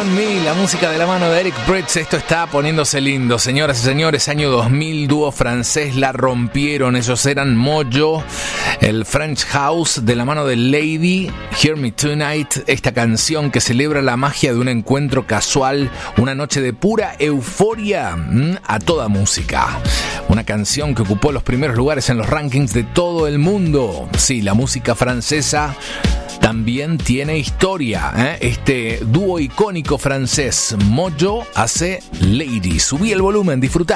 On Me, la música de la mano de Eric Prydz. Esto está poniéndose lindo, señoras y señores. Año 2000, dúo francés, la rompieron. Ellos eran Mojo, el French House, de la mano de Lady, Hear Me Tonight. Esta canción que celebra la magia de un encuentro casual, una noche de pura euforia a toda música. Una canción que ocupó los primeros lugares en los rankings de todo el mundo. Sí, la música francesa también tiene historia, Este dúo icónico francés, Mojo, hace Lady. Subí el volumen, disfrutá.